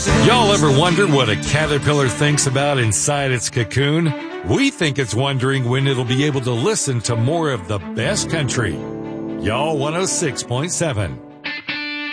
Y'all ever wonder what a caterpillar thinks about inside its cocoon? We think it's wondering when it'll be able to listen to more of the best country. Y'all 106.7.